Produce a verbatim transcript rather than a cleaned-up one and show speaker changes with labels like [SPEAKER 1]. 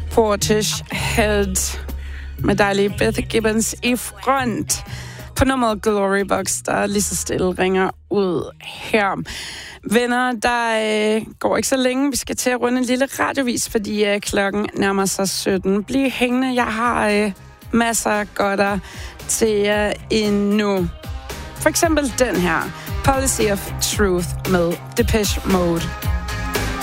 [SPEAKER 1] Portishead med dejlige Beth Gibbons i front på nummeret Glory Box, der lige så stille ringer ud her. Venner, der øh, går ikke så længe. Vi skal til at runde en lille radiovis, fordi øh, klokken nærmer sig sytten. Bliv hængende. Jeg har øh, masser af godter til jer endnu. For eksempel den her. Policy of Truth med Depeche Mode.